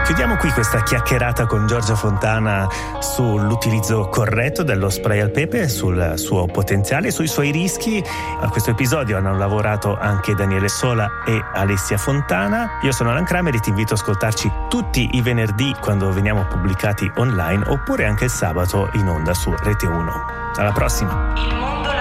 Chiudiamo qui questa chiacchierata con Giorgia Fontana sull'utilizzo corretto dello spray al pepe, sul suo potenziale, sui suoi rischi. A questo episodio hanno lavorato anche Daniele Sola e Alessia Fontana. Io sono Alan Kramer e ti invito a ascoltarci tutti i venerdì quando veniamo pubblicati online, oppure anche il sabato in onda su Rete 1. Alla prossima!